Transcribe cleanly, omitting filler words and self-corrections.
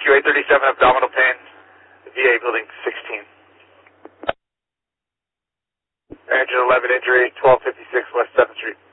rescue 837, abdominal pain, VA building 16. Engine 11 injury, 1256 West 7th Street.